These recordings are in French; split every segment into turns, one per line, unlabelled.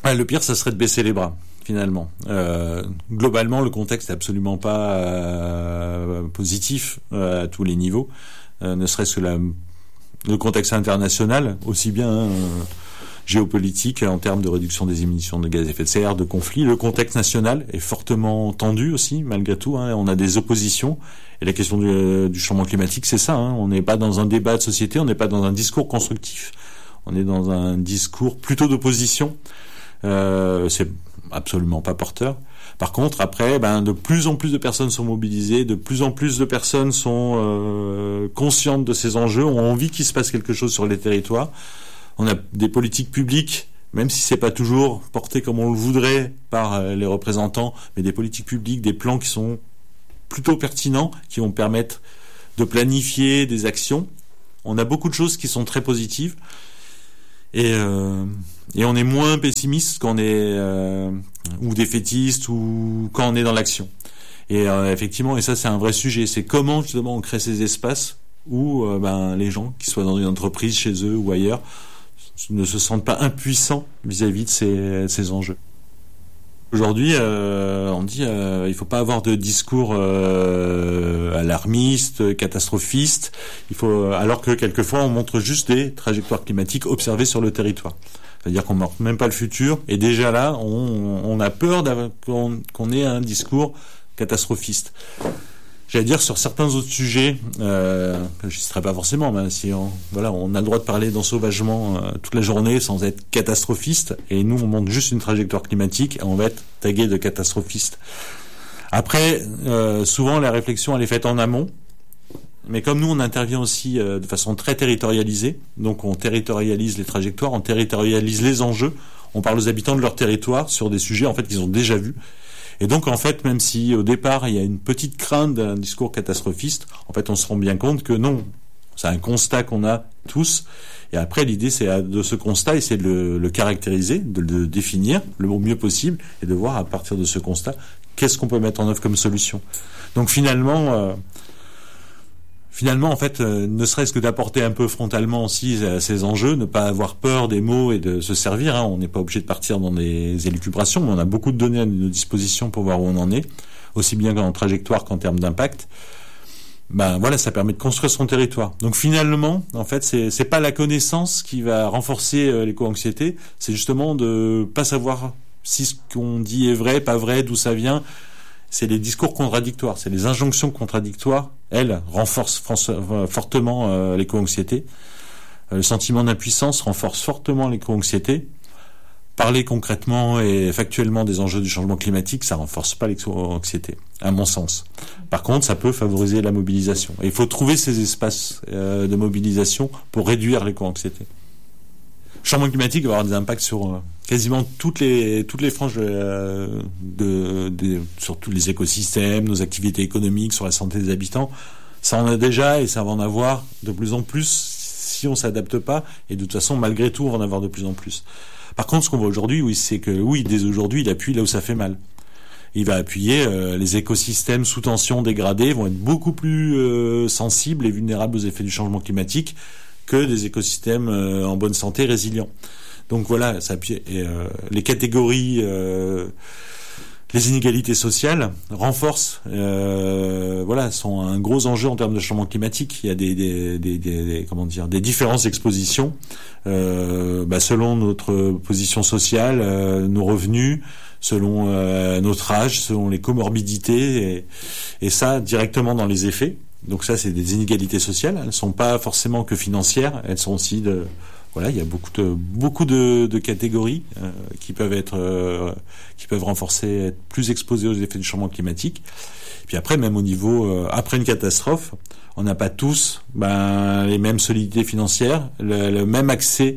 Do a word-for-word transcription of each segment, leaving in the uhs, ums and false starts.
Ouais, le pire, ça serait de baisser les bras, finalement. Euh, globalement, le contexte est absolument pas euh, positif euh, à tous les niveaux, euh, ne serait-ce que la, le contexte international, aussi bien hein, euh, géopolitique en termes de réduction des émissions de gaz à effet de serre, de conflits. Le contexte national est fortement tendu aussi, malgré tout. Hein, on a des oppositions. Et la question du, du changement climatique, c'est ça. Hein, on n'est pas dans un débat de société, on n'est pas dans un discours constructif. On est dans un discours plutôt d'opposition. Euh, c'est absolument pas porteur. Par contre, après, ben, de plus en plus de personnes sont mobilisées, de plus en plus de personnes sont euh, conscientes de ces enjeux, ont envie qu'il se passe quelque chose sur les territoires. On a des politiques publiques, même si c'est pas toujours porté comme on le voudrait par euh, les représentants, mais des politiques publiques, des plans qui sont plutôt pertinents, qui vont permettre de planifier des actions. On a beaucoup de choses qui sont très positives. Et, euh, et on est moins pessimiste quand on est euh, ou défaitiste ou quand on est dans l'action. Et euh, effectivement, et ça c'est un vrai sujet, c'est comment justement on crée ces espaces où euh, ben les gens, qui soient dans une entreprise, chez eux ou ailleurs, ne se sentent pas impuissants vis-à-vis de ces, ces enjeux. Aujourd'hui, euh, on dit euh, il faut pas avoir de discours euh, alarmistes, catastrophistes. Il faut, alors que quelquefois on montre juste des trajectoires climatiques observées sur le territoire. C'est-à-dire qu'on ne montre même pas le futur, et déjà là, on, on a peur qu'on, qu'on ait un discours catastrophiste. J'allais dire sur certains autres sujets, euh, je ne citerai pas forcément, mais si on, voilà, on a le droit de parler d'ensauvagement euh, toute la journée sans être catastrophiste, et nous on montre juste une trajectoire climatique, et on va être tagué de catastrophiste. Après, euh, souvent la réflexion elle est faite en amont, mais comme nous on intervient aussi euh, de façon très territorialisée, donc on territorialise les trajectoires, on territorialise les enjeux, on parle aux habitants de leur territoire sur des sujets en fait qu'ils ont déjà vus. Et donc, en fait, même si au départ, il y a une petite crainte d'un discours catastrophiste, en fait, on se rend bien compte que non, c'est un constat qu'on a tous. Et après, l'idée, c'est de ce constat, essayer de le, le caractériser, de le définir le mieux possible, et de voir à partir de ce constat, qu'est-ce qu'on peut mettre en œuvre comme solution. Donc, finalement... Euh, Finalement, en fait, euh, ne serait-ce que d'apporter un peu frontalement aussi à ces enjeux, ne pas avoir peur des mots et de se servir. Hein. On n'est pas obligé de partir dans des élucubrations, mais on a beaucoup de données à nos dispositions pour voir où on en est, aussi bien en trajectoire qu'en termes d'impact. Ben voilà, ça permet de construire son territoire. Donc finalement, en fait, c'est c'est pas la connaissance qui va renforcer euh, l'éco-anxiété, c'est justement de pas savoir si ce qu'on dit est vrai, pas vrai, d'où ça vient. C'est les discours contradictoires, c'est les injonctions contradictoires, elles renforcent fortement euh, l'éco-anxiété. Euh, le sentiment d'impuissance renforce fortement l'éco-anxiété. Parler concrètement et factuellement des enjeux du changement climatique, ça renforce pas l'éco-anxiété, à mon sens. Par contre, ça peut favoriser la mobilisation. Et il faut trouver ces espaces euh, de mobilisation pour réduire l'éco-anxiété. Le changement climatique va avoir des impacts sur euh, quasiment toutes les toutes les franges de, de, de sur tous les écosystèmes, nos activités économiques, sur la santé des habitants. Ça en a déjà et ça va en avoir de plus en plus si on s'adapte pas. Et de toute façon, malgré tout, on va en avoir de plus en plus. Par contre, ce qu'on voit aujourd'hui, oui, c'est que oui, dès aujourd'hui, il appuie là où ça fait mal. Il va appuyer euh, les écosystèmes sous tension dégradés vont être beaucoup plus euh, sensibles et vulnérables aux effets du changement climatique que des écosystèmes euh, en bonne santé résilients. Donc voilà, ça appuie, et, euh, les catégories, euh, les inégalités sociales renforcent, euh, voilà, sont un gros enjeu en termes de changement climatique. Il y a des, des, des, des, des comment dire, des différences d'exposition euh, bah, selon notre position sociale, euh, nos revenus, selon euh, notre âge, selon les comorbidités, et, et ça directement dans les effets. Donc ça, c'est des inégalités sociales. Elles ne sont pas forcément que financières. Elles sont aussi de... Voilà, il y a beaucoup de beaucoup de, de catégories euh, qui peuvent être euh, qui peuvent renforcer, être plus exposées aux effets du changement climatique. Et puis après, même au niveau euh, après une catastrophe, on n'a pas tous ben, les mêmes solidités financières, le, le même accès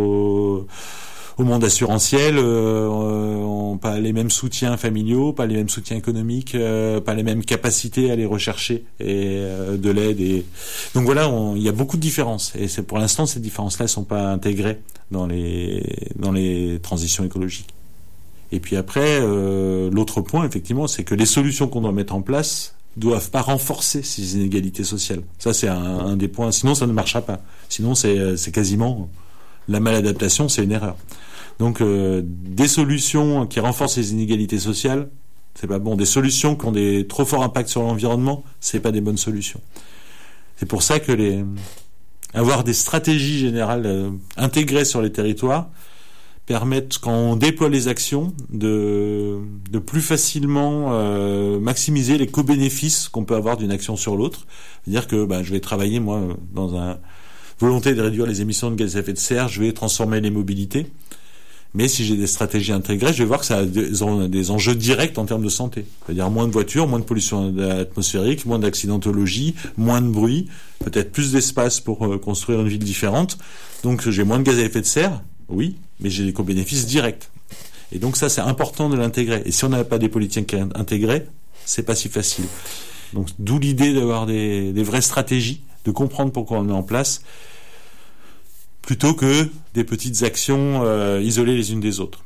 au au monde assurantiel, euh, on, pas les mêmes soutiens familiaux, pas les mêmes soutiens économiques, euh, pas les mêmes capacités à aller rechercher et euh, de l'aide. Et donc voilà, il y a beaucoup de différences. Et c'est pour l'instant ces différences-là ne sont pas intégrées dans les dans les transitions écologiques. Et puis après, euh, l'autre point effectivement, c'est que les solutions qu'on doit mettre en place doivent pas renforcer ces inégalités sociales. Ça c'est un, un des points. Sinon ça ne marchera pas. Sinon c'est c'est quasiment la maladaptation, c'est une erreur. Donc euh, des solutions qui renforcent les inégalités sociales, c'est pas bon. Des solutions qui ont des trop forts impacts sur l'environnement, c'est pas des bonnes solutions. C'est pour ça que les avoir des stratégies générales euh, intégrées sur les territoires permettent, quand on déploie les actions, de de plus facilement euh, maximiser les co-bénéfices qu'on peut avoir d'une action sur l'autre. C'est-à-dire que bah, je vais travailler moi dans un volonté de réduire les émissions de gaz à effet de serre, je vais transformer les mobilités. Mais si j'ai des stratégies intégrées, je vais voir que ça a des, des enjeux directs en termes de santé. C'est-à-dire moins de voitures, moins de pollution atmosphérique, moins d'accidentologie, moins de bruit, peut-être plus d'espace pour euh, construire une ville différente. Donc j'ai moins de gaz à effet de serre, oui, mais j'ai des co-bénéfices directs. Et donc ça, c'est important de l'intégrer. Et si on n'a pas des politiques intégrées, c'est pas si facile. Donc d'où l'idée d'avoir des, des vraies stratégies, de comprendre pourquoi on le met en place, plutôt que des petites actions euh, isolées les unes des autres.